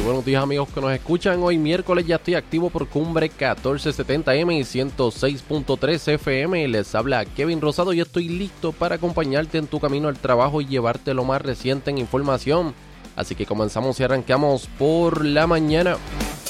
buenos días amigos que nos escuchan. Hoy miércoles ya estoy activo por Cumbre 1470M y 106.3 FM. Les habla Kevin Rosado y estoy listo para acompañarte en tu camino al trabajo y llevarte lo más reciente en información. Así que comenzamos y arrancamos por la mañana.